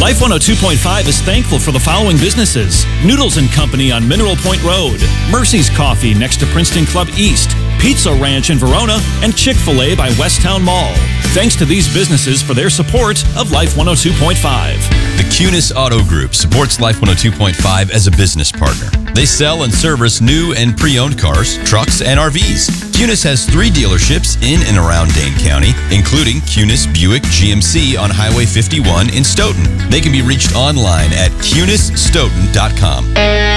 Life 102.5 is thankful for the following businesses: Noodles & Company on Mineral Point Road, Mercy's Coffee next to Princeton Club East, Pizza Ranch in Verona, and Chick-fil-A by Westtown Mall. Thanks to these businesses for their support of Life 102.5. The Cunis Auto Group supports Life 102.5 as a business partner. They sell and service new and pre-owned cars, trucks, and RVs. Cunis has 3 dealerships in and around Dane County, including Cunis Buick GMC on Highway 51 in Stoughton. They can be reached online at cunisstoughton.com.